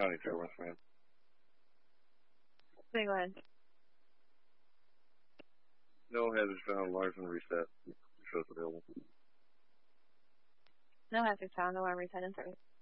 County Turbulence Command. Okay, go ahead. No hazards found. Larson reset. Shows available. No hazards found. Alarm reset in 30.